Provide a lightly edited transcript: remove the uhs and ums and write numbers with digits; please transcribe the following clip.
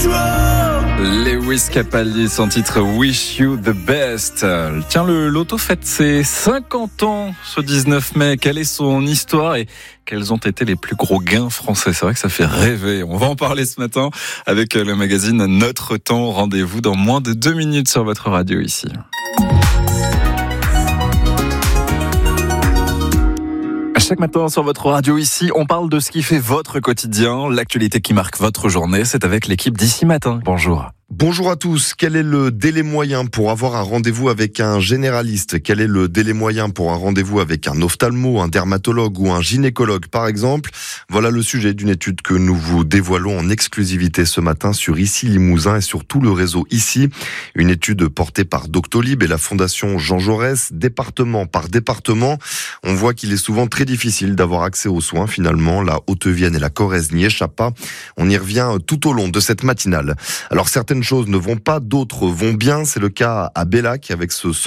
Lewis Capaldi, son titre Wish You the Best. Tiens, le loto fête ses 50 ans ce 19 mai. Quelle est son histoire et quels ont été les plus gros gains français? C'est vrai que ça fait rêver. On va en parler ce matin avec le magazine Notre Temps. Rendez-vous dans moins de 2 minutes sur votre radio ici. Chaque matin sur votre radio ici, on parle de ce qui fait votre quotidien, l'actualité qui marque votre journée. C'est avec l'équipe d'Ici Matin. Bonjour. Bonjour à tous. Quel est le délai moyen pour avoir un rendez-vous avec un généraliste? Quel est le délai moyen pour un rendez-vous avec un ophtalmo, un dermatologue ou un gynécologue, par exemple? Voilà le sujet d'une étude que nous vous dévoilons en exclusivité ce matin sur Ici Limousin et sur tout le réseau Ici. Une étude portée par Doctolib et la Fondation Jean Jaurès, département par département. On voit qu'il est souvent très difficile d'avoir accès aux soins. Finalement, la Haute-Vienne et la Corrèze n'y échappent pas. On y revient tout au long de cette matinale. Alors certaines choses ne vont pas, d'autres vont bien. C'est le cas à Bellac avec ce